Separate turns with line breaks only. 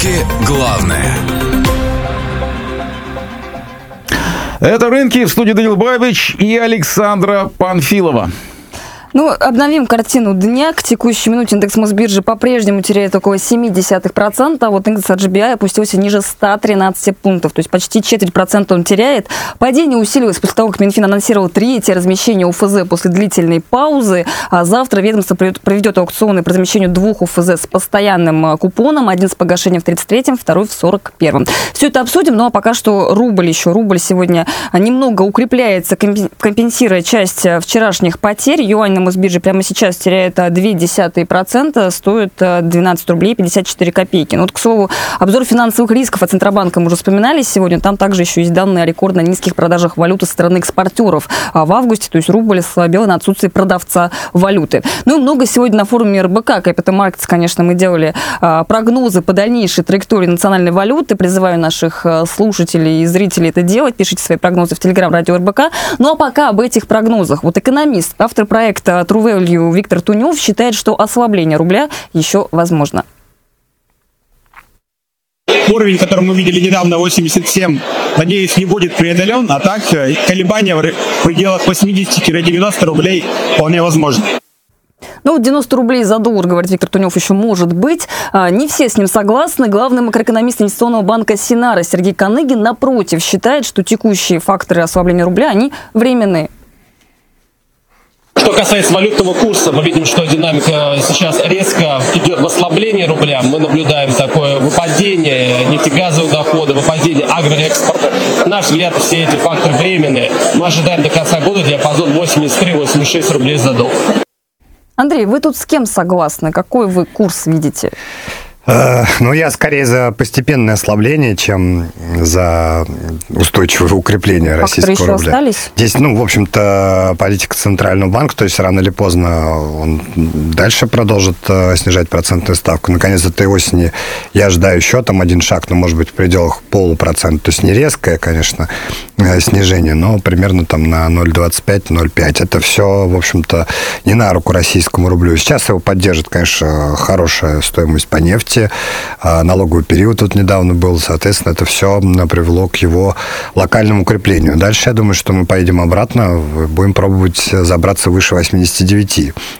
Рынки главное.
Это «Рынки», в студии Данил Бабич и Александра Панфилова.
Обновим картину дня. К текущей минуте индекс Мосбиржи по-прежнему теряет около 0,7%, а вот индекс RGBI опустился ниже 113 пунктов, то есть почти 0,4% он теряет. Падение усилилось после того, как Минфин анонсировал третье размещение УФЗ после длительной паузы, а завтра ведомство проведет аукционы по размещению двух УФЗ с постоянным купоном, один с погашением в 33-м, второй в 41-м. Все это обсудим, но пока что рубль сегодня немного укрепляется, компенсируя часть вчерашних потерь. Юань на Мосбирже прямо сейчас теряет 0,2%, стоит 12 рублей 54 копейки. К слову, обзор финансовых рисков от Центробанка мы уже вспоминали сегодня. Там также еще есть данные о рекордно низких продажах валюты со стороны экспортеров. В августе, то есть рубль ослабел на отсутствие продавца валюты. И много сегодня на форуме РБК Capital Markets, конечно, мы делали прогнозы по дальнейшей траектории национальной валюты. Призываю наших слушателей и зрителей это делать. Пишите свои прогнозы в Телеграм-радио РБК. А пока об этих прогнозах. экономист, автор проекта True Value Виктор Тунев считает, что ослабление рубля еще возможно.
Уровень, который мы видели недавно, 87, надеюсь, не будет преодолен, а так колебания в пределах 80-90 рублей вполне возможны.
90 рублей за доллар, говорит Виктор Тунев, еще может быть. Не все с ним согласны. Главный макроэкономист инвестиционного банка Синара Сергей Каныгин, напротив, считает, что текущие факторы ослабления рубля, они временные.
Что касается валютного курса, мы видим, что динамика сейчас резко идет в ослабление рубля. Мы наблюдаем такое выпадение нефтегазовых доходов, выпадение агроэкспорта. На наш взгляд, все эти факторы временные. Мы ожидаем до конца года диапазон 83-86 рублей за доллар.
Андрей, вы тут с кем согласны? Какой вы курс видите?
Я скорее за постепенное ослабление, чем за устойчивое укрепление российского рубля.
Остались?
Здесь, в общем-то, политика Центрального банка, то есть рано или поздно он дальше продолжит снижать процентную ставку. Наконец, этой осени я ожидаю еще один шаг, может быть, в пределах 0,5%. То есть не резкое, конечно, снижение, но примерно на 0,25-0,5. Это все, в общем-то, не на руку российскому рублю. Сейчас его поддержит, конечно, хорошая стоимость по нефти. Налоговый период тут недавно был, соответственно, это все привело к его локальному укреплению. Дальше, я думаю, что мы поедем обратно, будем пробовать забраться выше 89.